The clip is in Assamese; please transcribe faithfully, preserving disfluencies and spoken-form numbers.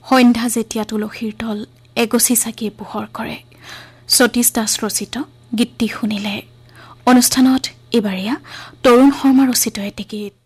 সন্ধ্যা যেতিয়া তুলসীৰ তল এগছি চাকি পোহৰ কৰে সতীশ দাস ৰচিত গীতটি শুনিলে অনুষ্ঠানত এইবাৰীয়া তৰুণ শৰ্মা ৰচিত এটি গীত